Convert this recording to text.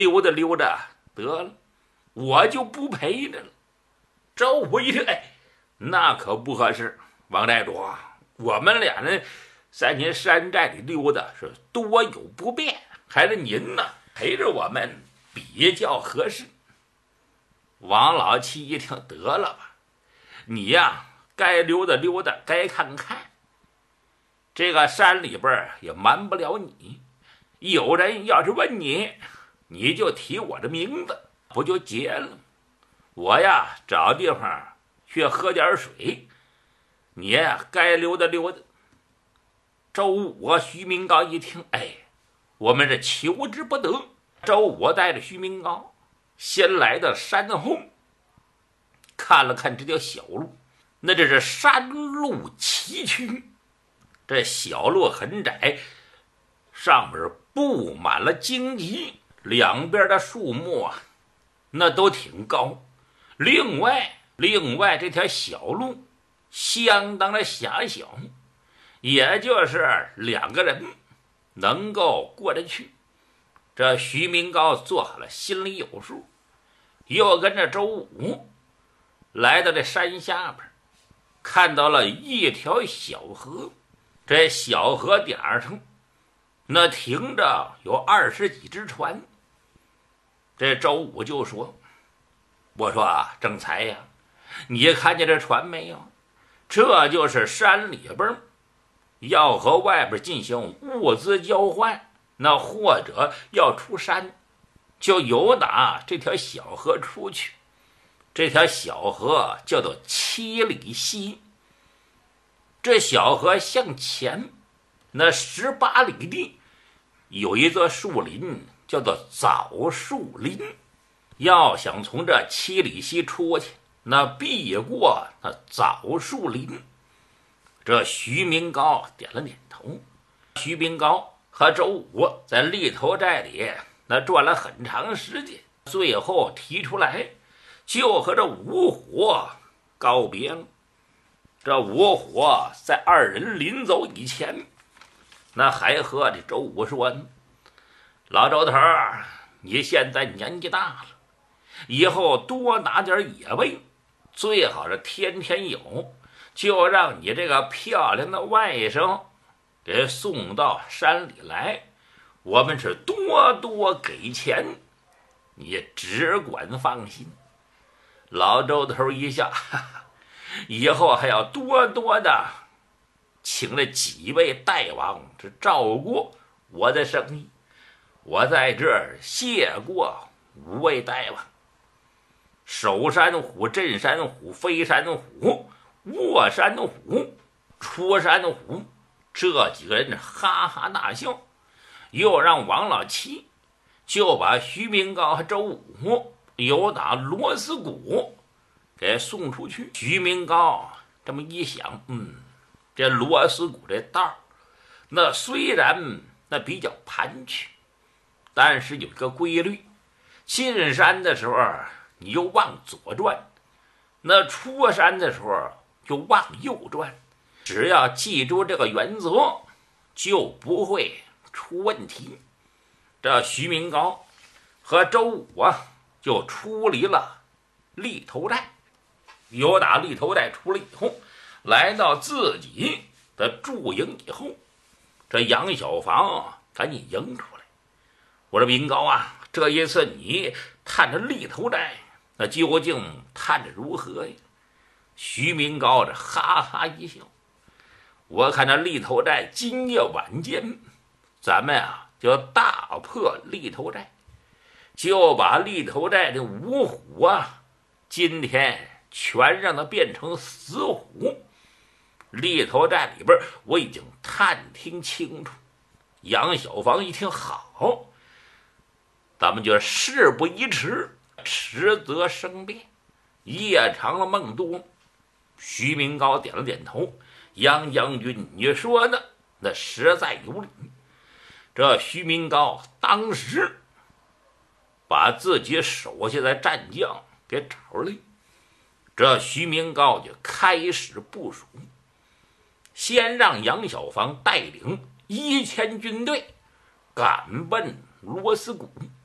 溜达溜达得了，我就不陪着了。周武一听，哎，那可不合适，王寨主，我们俩呢在您山寨里溜达是多有不便，还是您呢陪着我们比较合适。王老七一听，得了吧，你呀该溜达溜达，该看看，这个山里边也瞒不了你，有人要是问你，你就提我的名字，不就结了吗？我呀找地方去喝点水，你呀该溜达溜达。周武和徐明高一听，哎，我们是求之不得。周武带着徐明高先来到山后，看了看这条小路，那这是山路崎岖，这小路很窄，上边布满了荆棘，两边的树木啊那都挺高。另外这条小路相当的狭小，也就是两个人能够过得去。这徐明高做好了心里有数，又跟着周武来到这山下边，看到了一条小河。这小河点上那停着有20几只船。这周武就说，我说啊，正财呀，你看见这船没有？这就是山里边要和外边进行物资交换，那或者要出山，就由打这条小河出去。这条小河叫做七里溪。这小河向前那18里地有一座树林，叫做枣树林。要想从这七里溪出去，那必过那枣树林。这徐明高点了点头。徐明高和周武在立头寨里那转了很长时间，最后提出来就和这五虎告别了。这五虎在二人临走以前，那还和这周武说呢，老周头，你现在年纪大了，以后多拿点野味，最好是天天有，就让你这个漂亮的外甥给送到山里来，我们是多多给钱，你只管放心。老周头一笑，哈哈，以后还要多多的请了几位大王这照顾我的生意，我在这儿谢过5位大王。守山虎、镇山虎、飞山虎、卧山虎、出山虎，这几个人哈哈大笑，又让王老七就把徐明高和周武由打罗斯谷给送出去。徐明高这么一想，这罗斯谷这道那虽然那比较盘曲，但是有一个规律，进山的时候你就往左转，那出山的时候就往右转，只要记住这个原则，就不会出问题。这徐明高和周武就出离了立头寨，由打立头寨出来以后，来到自己的驻营以后，这杨小房赶紧迎出来，我说明高啊，这一次你探着立头寨，那究竟探着如何呀？徐明高这哈哈一笑，我看这立头寨今夜晚间，咱们就大破立头寨，就把立头寨的五虎今天全让他变成死虎。立头寨里边我已经探听清楚。杨小房一听，好，咱们就事不宜迟，迟则生变，夜长了梦多。徐明高点了点头，杨将军你说的那实在有理。这徐明高当时把自己手下的战将给找来，这徐明高就开始部署，先让杨小房带领1000军队赶奔罗斯谷。